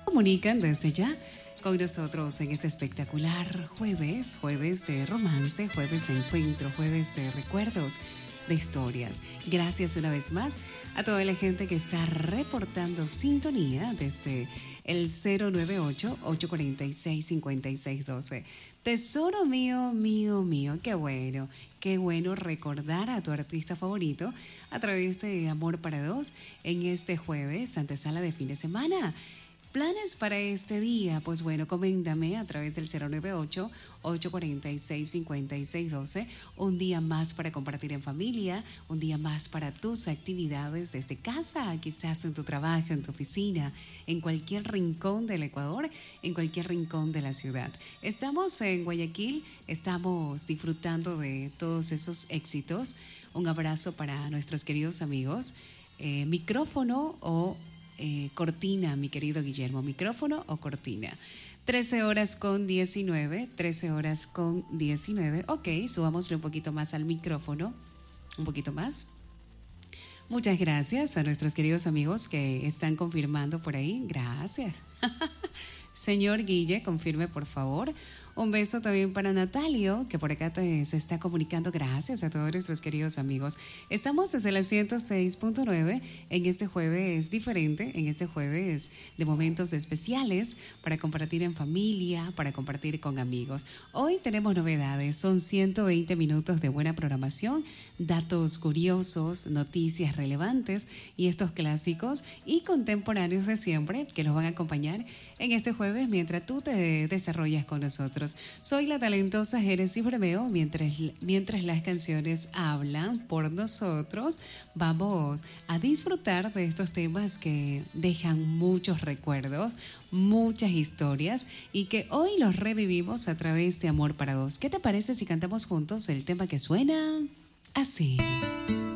Comunican desde ya con nosotros en este espectacular jueves de romance, jueves de encuentro, jueves de recuerdos, de historias. Gracias una vez más a toda la gente que está reportando sintonía desde el 098-846-5612. Tesoro mío, mío, mío, qué bueno recordar a tu artista favorito a través de Amor para Dos en este jueves, antesala de fin de semana. ¿Planes para este día? Pues bueno, coméntame a través del 098-846-5612. Un día más para compartir en familia, un día más para tus actividades desde casa, quizás en tu trabajo, en tu oficina, en cualquier rincón del Ecuador, en cualquier rincón de la ciudad. Estamos en Guayaquil, estamos disfrutando de todos esos éxitos. Un abrazo para nuestros queridos amigos. Micrófono o cortina, mi querido Guillermo, micrófono o cortina. 13 horas con 19, 13 horas con 19. Ok, subámosle un poquito más al micrófono, un poquito más. Muchas gracias a nuestros queridos amigos que están confirmando por ahí. Gracias. Señor Guille, confirme por favor. Un beso también para Natalio, que por acá se está comunicando. Gracias a todos nuestros queridos amigos. Estamos desde la 106.9 en este jueves diferente, en este jueves de momentos especiales para compartir en familia, para compartir con amigos. Hoy tenemos novedades, son 120 minutos de buena programación, datos curiosos, noticias relevantes y estos clásicos y contemporáneos de siempre que nos van a acompañar en este jueves mientras tú te desarrollas con nosotros. Soy la talentosa Génesis Bremeo. Mientras las canciones hablan por nosotros, vamos a disfrutar de estos temas que dejan muchos recuerdos, muchas historias y que hoy los revivimos a través de Amor para Dos. ¿Qué te parece si cantamos juntos el tema que suena así?